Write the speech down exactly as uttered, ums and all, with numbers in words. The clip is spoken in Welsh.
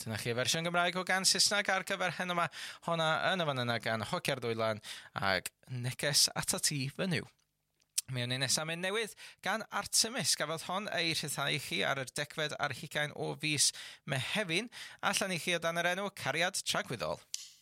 Dyna chi fersiwn Gymraeg o gan Saesneg ar gyfer heno yma. Honna yn y fan yna gan Hogya'r Ddwylan ag Neges Ata Ti Fy Nyw. Mi o'n i nesaf mynd newydd gan Artemis. Gafodd hon ei rhyddhau chi ar y degfed ar hugain o fis Mehefin. Allan i chi o dan yr enw Cariad Tragwyddol.